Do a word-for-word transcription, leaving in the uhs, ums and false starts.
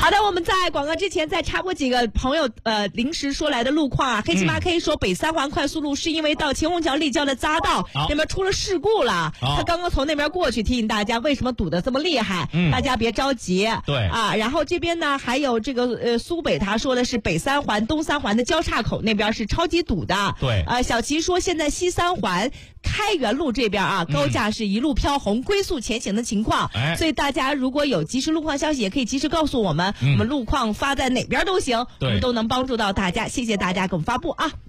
好的，我们在广告之前再插播几个朋友呃临时说来的路况啊。黑漆麻 K 说北三环快速路是因为到秦虹桥立交的匝道那边出了事故了，他刚刚从那边过去，提醒大家为什么堵得这么厉害，嗯、大家别着急。 对啊，然后这边呢还有这个呃苏北他说的是北三环东三环的交叉口那边是超级堵的。 对， 呃小齐说现在西三环开元路这边啊高架是一路飘红，龟速前行的情况， 哎、 所以大家如果有及时路况消息也可以及时告诉我们， 嗯、 我们路况发在哪边都行，我们都能帮助到大家。谢谢大家给我们发布啊。